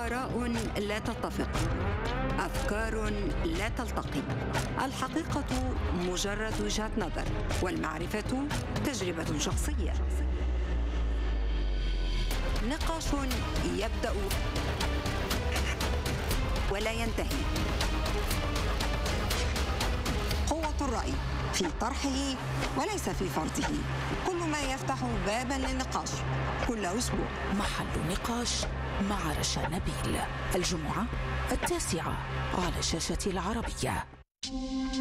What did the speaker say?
آراء لا تتفق، أفكار لا تلتقي. الحقيقة مجرد وجهة نظر، والمعرفة تجربة شخصية. نقاش يبدأ ولا ينتهي. قوة الرأي في طرحه وليس في فرضه. كل ما يفتح بابا للنقاش كل أسبوع. محل نقاش مع رشا نبيل، الجمعة 9 على شاشة العربية.